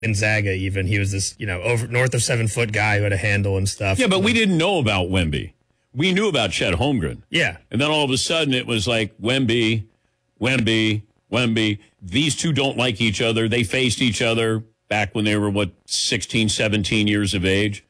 Gonzaga, even. He was this, over north of 7 foot guy who had a handle and stuff. Yeah, but we didn't know about Wemby. We knew about Chet Holmgren. Yeah. And then all of a sudden it was like Wemby. These two don't like each other. They faced each other back when they were, 16, 17 years of age.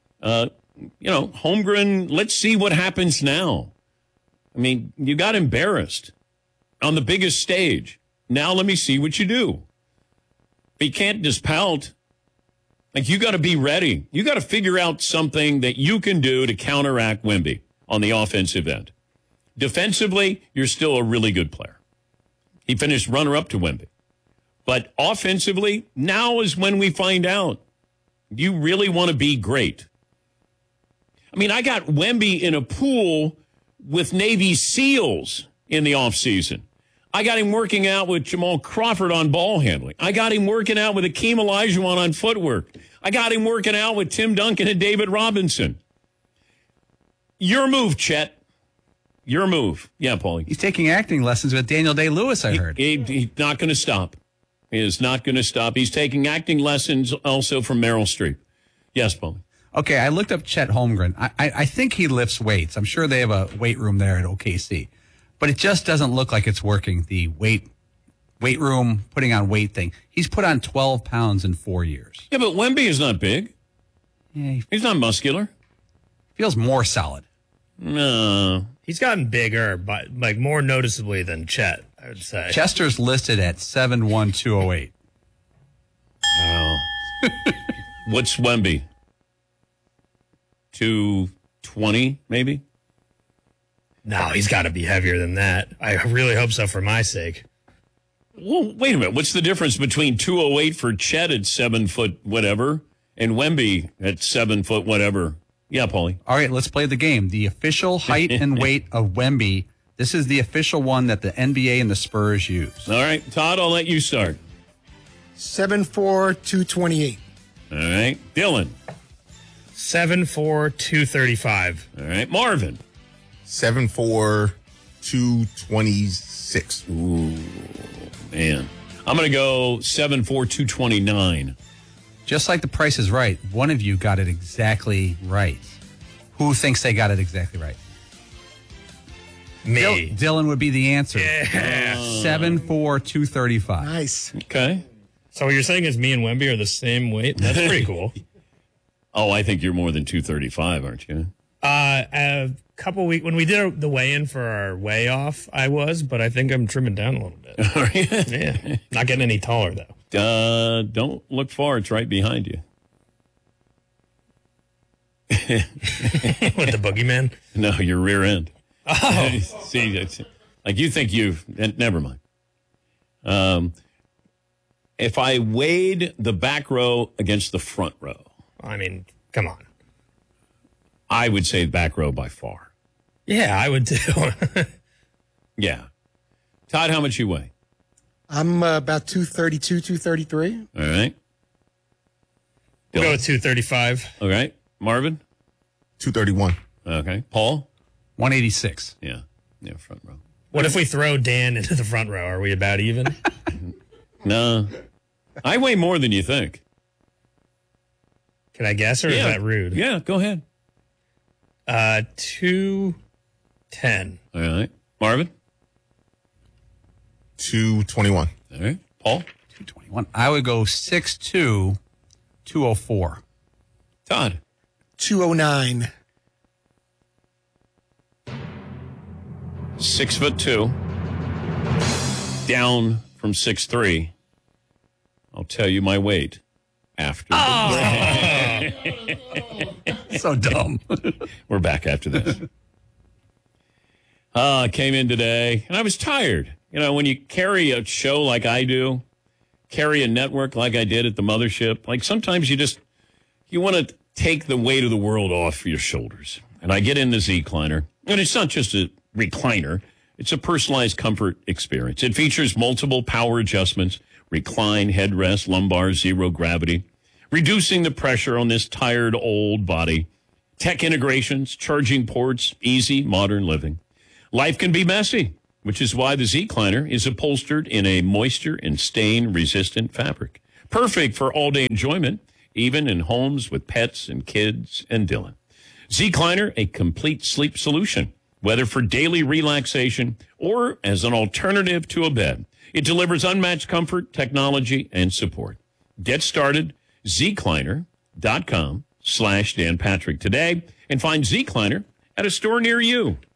Holmgren, let's see what happens now. I mean, you got embarrassed on the biggest stage. Now let me see what you do. But you can't just pout. Like, you got to be ready. You got to figure out something that you can do to counteract Wemby on the offensive end. Defensively, you're still a really good player. He finished runner-up to Wemby. But offensively, now is when we find out. You really want to be great. I mean, I got Wemby in a pool with Navy SEALs in the offseason. I got him working out with Jamal Crawford on ball handling. I got him working out with Akeem Olajuwon on footwork. I got him working out with Tim Duncan and David Robinson. Your move, Chet. Your move. Yeah, Paulie. He's taking acting lessons with Daniel Day-Lewis, I heard. He's not going to stop. He is not going to stop. He's taking acting lessons also from Meryl Streep. Yes, Paulie. Okay, I looked up Chet Holmgren. I think he lifts weights. I'm sure they have a weight room there at OKC. But it just doesn't look like it's working, the weight room, putting on weight thing. He's put on 12 pounds in 4 years. Yeah, but Wemby is not big. Yeah, He's not muscular. feels more solid. No. He's gotten bigger, but more noticeably than Chet, I would say. Chester's listed at 7'1", 208. Wow. What's Wemby? 220, maybe? No, he's got to be heavier than that. I really hope so for my sake. Well, wait a minute. What's the difference between 208 for Chet at 7 foot whatever and Wemby at 7 foot whatever? Yeah, Paulie. All right, let's play the game. The official height and weight of Wemby. This is the official one that the NBA and the Spurs use. All right, Todd, I'll let you start. 7'4", 228. All right, Dylan. 7'4", 235. All right, Marvin. 7'4", 226. Ooh, man. I'm going to go 7'4", 229. Just like The Price is Right, one of you got it exactly right. Who thinks they got it exactly right? Me. Dylan would be the answer. Yeah. 7'4", 235. Nice. Okay. So what you're saying is me and Wemby are the same weight? That's pretty cool. Oh, I think you're more than 235, aren't you? A couple weeks, when we did the weigh-in for our weigh-off, I was, but I think I'm trimming down a little bit. Yeah. Not getting any taller, though. Don't look far. It's right behind you. With the boogeyman? No, your rear end. Oh. See, it's, like you think never mind. If I weighed the back row against the front row. I mean, come on. I would say back row by far. Yeah, I would too. Yeah. Todd, how much you weigh? I'm about 232, 233. All right. We'll go with 235. All right. Marvin? 231. Okay. Paul? 186. Yeah. Yeah, front row. What if we throw Dan into the front row? Are we about even? No. I weigh more than you think. Can I guess, or is that rude? Yeah, go ahead. 210. All right. Marvin? 221. All right. Paul? 221. I would go 6'2", 204. Todd? 209. 6'2", down from 6'3". I'll tell you my weight after. So dumb. We're back after this. I came in today, and I was tired. You know, when you carry a show like I do, carry a network like I did at the mothership, like sometimes you want to take the weight of the world off your shoulders. And I get in the Z-Cliner, and it's not just a recliner. It's a personalized comfort experience. It features multiple power adjustments, recline, headrest, lumbar, zero gravity, reducing the pressure on this tired old body. Tech integrations, charging ports, easy modern living. Life can be messy, which is why the Z-Cliner is upholstered in a moisture and stain-resistant fabric. Perfect for all-day enjoyment, even in homes with pets and kids and Dylan. Zecliner, a complete sleep solution, whether for daily relaxation or as an alternative to a bed. It delivers unmatched comfort, technology, and support. Get started, zecliner.com/Dan Patrick today, and find Zecliner at a store near you.